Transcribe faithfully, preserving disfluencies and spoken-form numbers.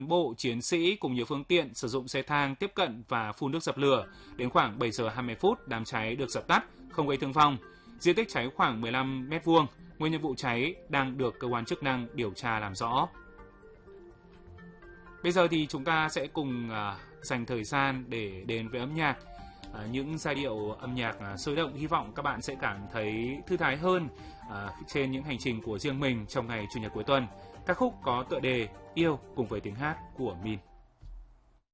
Bộ chiến sĩ cùng nhiều phương tiện sử dụng xe thang tiếp cận và phun nước dập lửa. Đến khoảng bảy giờ hai mươi phút, đám cháy được dập tắt, không gây thương vong. Diện tích cháy khoảng mười lăm mét vuông. Nguyên nhân vụ cháy đang được cơ quan chức năng điều tra làm rõ. Bây giờ thì chúng ta sẽ cùng uh, dành thời gian để đến với âm nhạc. Uh, những giai điệu âm nhạc uh, sôi động, hy vọng các bạn sẽ cảm thấy thư thái hơn uh, trên những hành trình của riêng mình trong ngày Chủ nhật cuối tuần. Ca khúc có tựa đề Yêu cùng với tiếng hát của Min.